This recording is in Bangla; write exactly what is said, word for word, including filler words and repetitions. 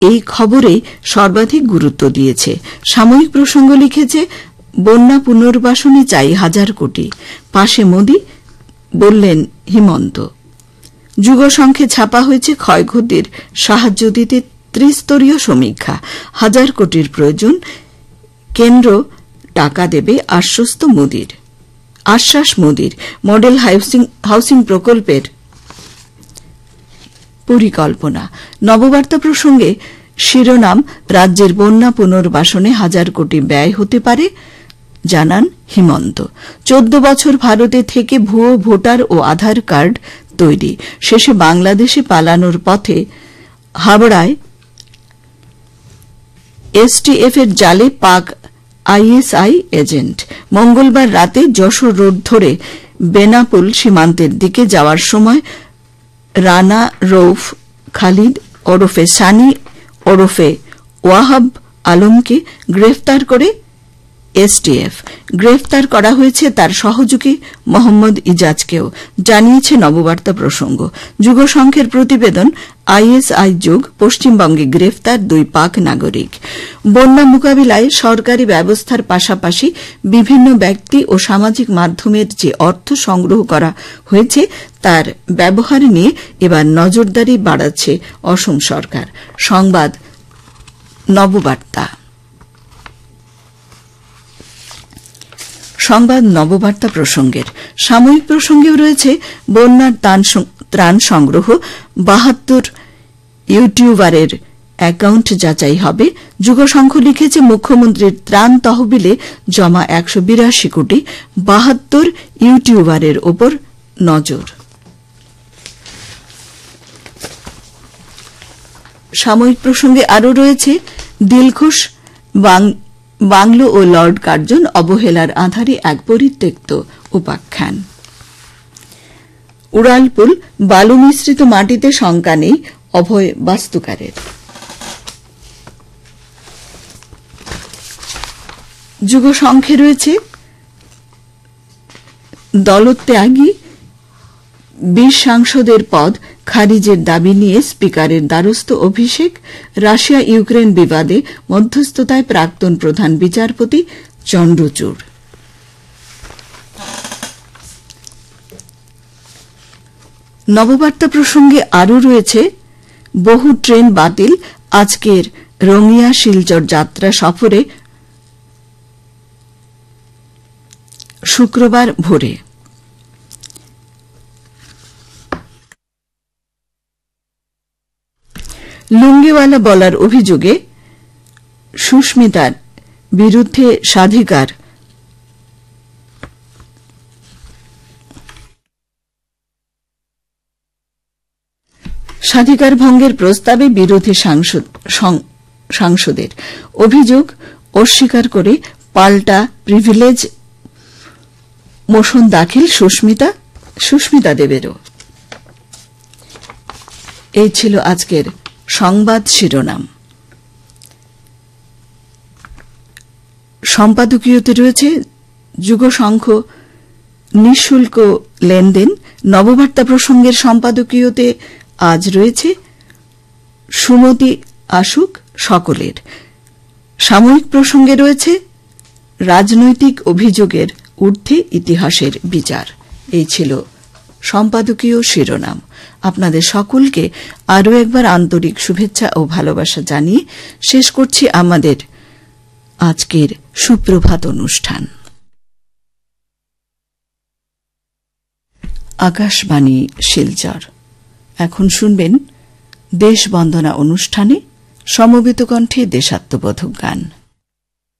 এই খবরে সর্বাধিক গুরুত্ব দিয়েছে। সাময়িক প্রসঙ্গ লিখেছে, বন্যা পুনর্বাসনে চাই হাজার কোটি, পাশে মোদি, বললেন হিমন্ত। যুগসংখ্যে ছাপা হয়েছে ক্ষয়ক্ষতির সাহায্য দিতে ত্রিস্তরীয় সমীক্ষা, হাজার কোটির প্রয়োজন, কেন্দ্র টাকা দেবে, আশ্বস্ত মোদির আশ্বাস মোদির মডেল হাউসিং হাউসিং প্রকল্পের পরিকল্পনা। নববার্তা প্রসঙ্গে শিরোনাম, রাজ্যের বন্যা পুনর্বাসনে হাজার কোটি ব্যয় হতে পারে, জানান হিমন্ত। চোদ্দ বছর ভারতে থেকে ভুয়ো ভোটার ও আধার কার্ড তৈরি, শেষে বাংলাদেশে পালানোর পথে হাবড়ায় এসটিএফ এর জালে পাক আইএসআই এজেন্ট। মঙ্গলবার রাতে যশোর রোড ধরে বেনাপোল সীমান্তের দিকে যাওয়ার সময় রানা রৌফ খালিদ ওরফে সানি ওরফে ওয়াহাব আলমকে গ্রেফতার করে এসটিএফ। গ্রেফতার করা হয়েছে তার সহযোগী মোহাম্মদ ইজাজকেও, জানিয়েছে নববার্তা প্রসঙ্গ। যুগসংখ্যের প্রতিবেদন, আইএসআই যোগ পশ্চিমবঙ্গে গ্রেফতার দুই পাক নাগরিক। বন্যা মোকাবিলায় সরকারি ব্যবস্থার পাশাপাশি বিভিন্ন ব্যক্তি ও সামাজিক মাধ্যমের যে অর্থ সংগ্রহ করা হয়েছে তার ব্যবহার নিয়ে এবার নজরদারি বাড়াচ্ছে অসম সরকার। সংবাদ নববার্তা। সংবাদ নববার্তা প্রসঙ্গের সাময়িক প্রসঙ্গেও রয়েছে বন্যার ত্রাণ সংগ্রহ, বাহাত্তর ইউটিউবারের অ্যাকাউন্ট যাচাই হবে। যুগসংখ্য লিখেছে, মুখ্যমন্ত্রীর ত্রাণ তহবিলে জমা একশো বিরাশি কোটি, বাহাত্তর ইউটিউবারের ওপর নজর। সাময়িক প্রসঙ্গে আরও রয়েছে, দিলখুশ বাংলো ও লর্ড কার্জন অবহেলার আধারে এক পরিত্যক্ত উপাখ্যান। উড়ালপুল, বালু মিশ্রিত মাটিতে শঙ্কা নেই, অভয় বাস্তুকারের। যুগসংখ্যে রয়েছে, দলত্যাগী বিশ সাংসদের পদ খারিজের দাবি নিয়ে স্পিকারের দ্বারস্থ অভিষেক। রাশিয়া ইউক্রেন বিবাদে মধ্যস্থতায় প্রাক্তন প্রধান বিচারপতি চন্দ্রচূড়। নববার্তা প্রসঙ্গে আরও রয়েছে, বহু ট্রেন বাতিল, আজকের রঙিয়া শিলচর যাত্রা সফরে শুক্রবার ভোরে। লুঙ্গিওয়ালা বলার অভিযোগে সুস্মিতার বিরুদ্ধে স্বাধিকার স্বাধিকার ভঙ্গের প্রস্তাবে বিরোধী সাংসদের অভিযোগ অস্বীকার করে পাল্টা প্রিভিলেজ মোশন দাখিল সুস্মিতা সুস্মিতা দেবেরও। এই ছিল আজকের সংবাদ শিরোনাম। সম্পাদকীয়তে রয়েছে যুগসংখ্য নিঃশুল্ক লেনদেন। নববার্তা প্রসঙ্গের সম্পাদকীয়তে আজ রয়েছে সুমতি আসুক সকলের। সাময়িক প্রসঙ্গে রয়েছে রাজনৈতিক অভিযোগের ঊর্ধ্বে ইতিহাসের বিচার। এই ছিল সম্পাদকীয় শিরোনাম। আপনাদের সকলকে আরও একবার আন্তরিক শুভেচ্ছা ও ভালোবাসা জানিয়ে শেষ করছি আমাদের আজকের সুপ্রভাত অনুষ্ঠান। আকাশবাণী শিলচর। এখন শুনবেন দেশবন্দনা অনুষ্ঠানে সমবেত কণ্ঠে দেশাত্মবোধক গান।